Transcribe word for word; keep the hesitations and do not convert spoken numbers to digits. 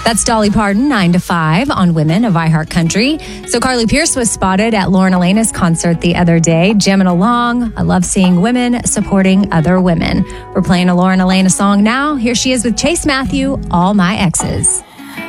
That's Dolly Parton, nine to five on Women of iHeartCountry. So Carly Pearce was spotted at Lauren Elena's concert the other day, jamming along. I love seeing women supporting other women. We're playing a Lauren Elena song now. Here she is with Chase Matthew, All My Exes.